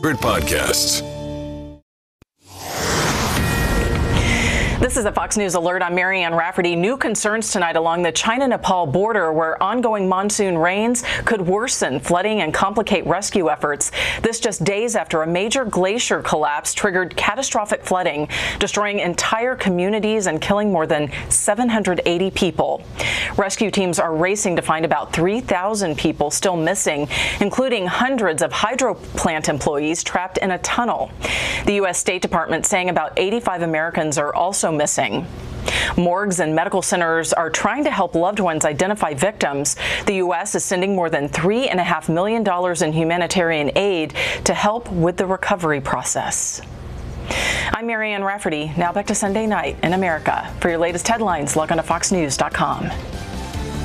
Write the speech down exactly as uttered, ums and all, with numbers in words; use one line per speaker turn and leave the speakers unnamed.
Podcasts.
This is a Fox News alert. I'm Marianne Rafferty. New concerns tonight along the China-Nepal border, where ongoing monsoon rains could worsen flooding and complicate rescue efforts. This just days after a major glacier collapse triggered catastrophic flooding, destroying entire communities and killing more than seven hundred eighty people. Rescue teams are racing to find about three thousand people still missing, including hundreds of hydro plant employees trapped in a tunnel. The U S State Department saying about eighty-five Americans are also missing. Morgues and medical centers are trying to help loved ones identify victims. The U S is sending more than three and a half million dollars in humanitarian aid to help with the recovery process. I'm Marianne Rafferty. Now back to Sunday night in America. For your latest headlines, log on to fox news dot com.